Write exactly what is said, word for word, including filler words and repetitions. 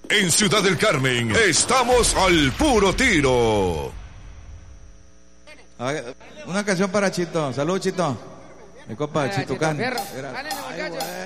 En Ciudad del Carmen, estamos al puro tiro. Una canción para Chito. Salud, Chito. Mi compa, Chito Can. Dale, muchachos.